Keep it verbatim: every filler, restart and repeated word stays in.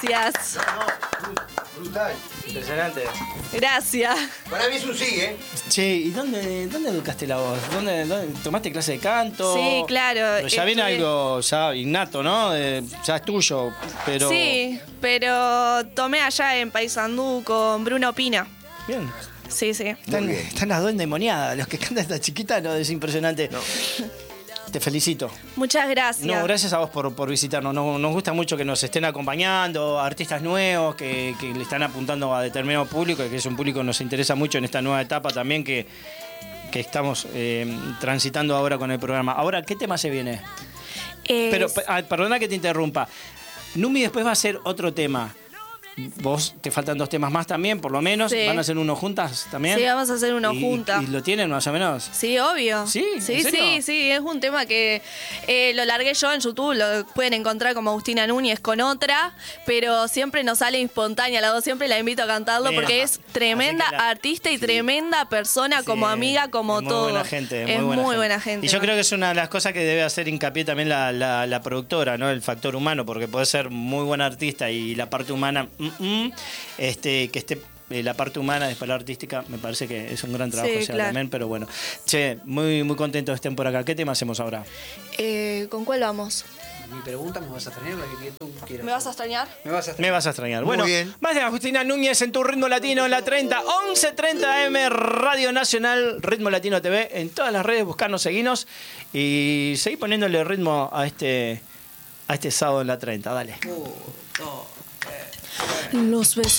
gracias. No, no, brutal. Impresionante. Gracias. Para mí es un sí, ¿eh? Che, ¿y dónde, dónde educaste la voz? ¿Dónde, dónde tomaste clase de canto? Sí, claro. Pero ya viene Estuve- algo ya innato, ¿no? Eh, ya es tuyo, pero... Sí, pero tomé allá en Paysandú con Bruno Pina. Bien. Sí, sí. Están, Muy bien. están las dos endemoniadas. Los que cantan esta chiquita, no, es impresionante. Te felicito. Muchas gracias. No, gracias a vos por, por visitarnos. Nos, nos gusta mucho que nos estén acompañando, artistas nuevos que, que le están apuntando a determinado público, que es un público que nos interesa mucho en esta nueva etapa también que, que estamos eh, transitando ahora con el programa. Ahora, ¿qué tema se viene? Es- Pero, ah, perdona que te interrumpa. Numi después va a hacer otro tema. Vos te faltan dos temas más también, por lo menos. Sí. ¿Van a hacer uno juntas también? Sí, vamos a hacer uno ¿Y- juntas. ¿Y lo tienen más o menos? Sí, obvio. ¿Sí? ¿En Sí, serio? sí, sí. Es un tema que eh, lo largué yo en YouTube. Lo pueden encontrar como Agustina Núñez con otra, pero siempre nos sale espontánea. La dos siempre la invito a cantarlo Bien. porque es tremenda Así que la- artista y tremenda persona, como Sí, amiga, como es muy todo. buena gente, muy es buena muy gente. buena gente. Y yo ¿no? creo que es una de las cosas que debe hacer hincapié también la, la, la productora, ¿no? El factor humano, porque puede ser muy buena artista y la parte humana, mm, mm, este, que esté eh, la parte humana después la artística, me parece que es un gran trabajo, Sí, o sea, claro. también, pero bueno. Che, muy, muy contento de estén por acá. ¿Qué tema hacemos ahora? Eh, ¿Con cuál vamos? Mi pregunta, ¿me vas a extrañar la que tú quieras? ¿Me vas a extrañar? Me vas a Me extrañar. vas a extrañar. Muy Bueno, bien. más de Agustina Núñez en tu Ritmo Latino en la treinta, once treinta M, Radio Nacional, Ritmo Latino T V, en todas las redes, buscarnos, seguinos y seguí poniéndole ritmo a este, a este sábado en la treinta. Dale. Uh, dos, tres. Los besos.